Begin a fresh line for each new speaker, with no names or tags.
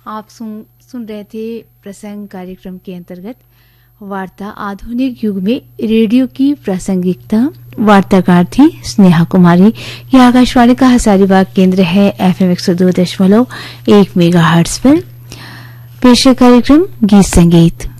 आप सुन रहे थे प्रसंग कार्यक्रम के अंतर्गत वार्ता आधुनिक युग में रेडियो की प्रासंगिकता। वार्ताकार थी स्नेहा कुमारी। यह आकाशवाणी का हजारीबाग केंद्र है FM 102.1 मेगाहर्ट्ज पर। पेश कार्यक्रम गीत संगीत।